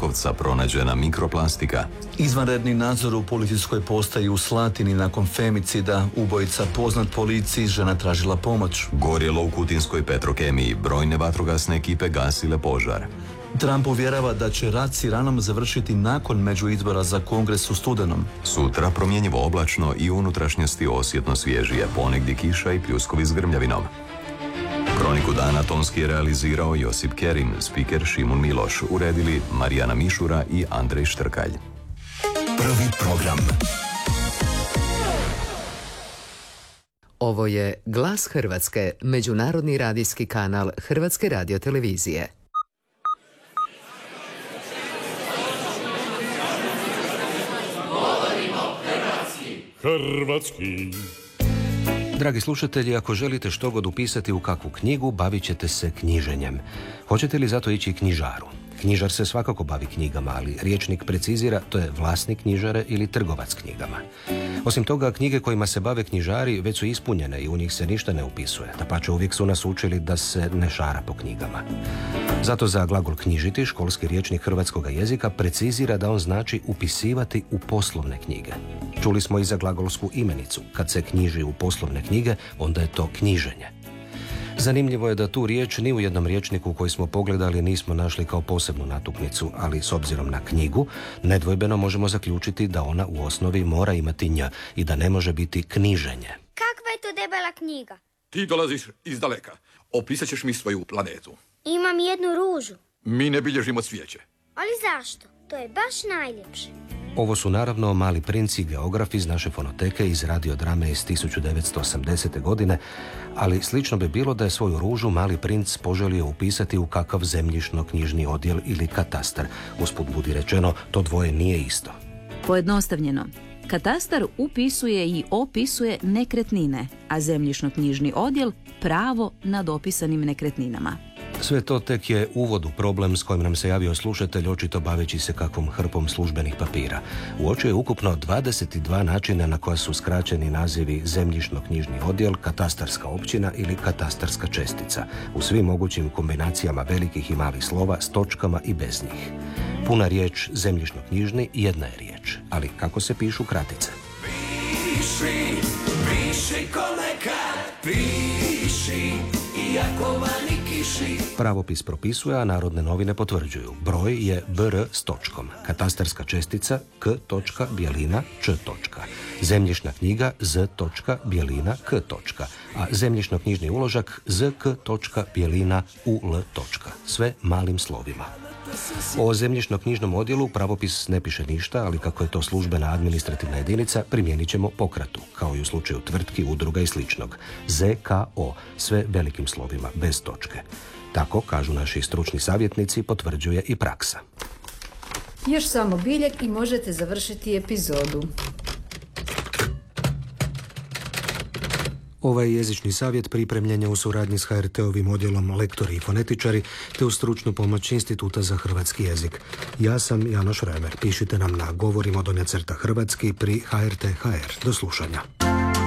Čakovca pronađena mikroplastika. Izvanredni nadzor u policijskoj postaji u Slatini nakon femicida. Ubojica poznat policiji, žena tražila pomoć. Gorjelo u kutinskoj Petrokemiji. Brojne vatrogasne ekipe gasile požar. Trump uvjerava da će rat s Iranom završiti nakon međuizbora za kongres u studenom. Sutra promjenjivo oblačno i unutrašnjosti osjetno svježije, ponegdje kiša i pljuskovi s grmljavinom. Kroniku dana tonski je realizirao Josip Kerim, spiker Šimun Miloš, uredili Marijana Mišura i Andrej Štrkalj. Prvi program. Ovo je Glas Hrvatske, međunarodni radijski kanal Hrvatske radiotelevizije. Hrvatski. Dragi slušatelji, ako želite što god upisati u kakvu knjigu, bavit ćete se knjiženjem. Hoćete li zato ići knjižaru? Knjižar se svakako bavi knjigama, ali rječnik precizira to je vlasnik knjižare ili trgovac knjigama. Osim toga, knjige kojima se bave knjižari već su ispunjene i u njih se ništa ne upisuje. Dapače, uvijek su nas učili da se ne šara po knjigama. Zato za glagol knjižiti školski rječnik hrvatskog jezika precizira da on znači upisivati u poslovne knjige. Čuli smo i za glagolsku imenicu. Kad se knjiži u poslovne knjige, onda je to knjiženje. Zanimljivo je da tu riječ ni u jednom rječniku koji smo pogledali nismo našli kao posebnu natuknicu, ali s obzirom na knjigu, nedvojbeno možemo zaključiti da ona u osnovi mora imati nj i da ne može biti knjiženje. Kakva je to debela knjiga? Ti dolaziš iz daleka. Opisat ćeš mi svoju planetu. Imam jednu ružu. Mi ne bilježimo cvijeće. Ali zašto? To je baš najljepše. Ovo su naravno Mali princ i geograf iz naše fonoteke iz radiodrame iz 1980. godine, ali slično bi bilo da je svoju ružu Mali princ poželio upisati u kakav zemljišno-knjižni odjel ili katastar. Usput budi rečeno, to dvoje nije isto. Pojednostavljeno, katastar upisuje i opisuje nekretnine, a zemljišno-knjižni odjel pravo nad opisanim nekretninama. Sve to tek je uvod u problem s kojim nam se javio slušatelj, očito baveći se kakvom hrpom službenih papira. Uočio je ukupno 22 načina na koja su skraćeni nazivi zemljišno-knjižni odjel, katastarska općina ili katastarska čestica, u svim mogućim kombinacijama velikih i malih slova s točkama i bez njih. Puna riječ zemljišno-knjižni jedna je riječ, ali kako se pišu kratice? Piši ko nekad, piši, iako vani kiši. Pravopis propisuje, a Narodne novine potvrđuju. Broj je BR s točkom, katastarska čestica K. Bjelina Č. Zemljišna knjiga Z. Bjelina K. A zemljišno-knjižni uložak ZK. Bjelina UL. Sve malim slovima. O zemljišno-knjižnom odjelu pravopis ne piše ništa, ali kako je to službena administrativna jedinica, primijenit ćemo pokratu, kao i u slučaju tvrtki, udruga i sličnog. ZKO, sve velikim slovima, bez točke. Tako, kažu naši stručni savjetnici, potvrđuje i praksa. Još samo biljeg i možete završiti epizodu. Ovaj jezični savjet pripremljen je u suradnji s HRT-ovim odjelom Lektori i fonetičari te uz stručnu pomoć Instituta za hrvatski jezik. Ja sam Janoš Remer. Pišite nam na govorimo_hrvatski pri HRT.hr. Do slušanja.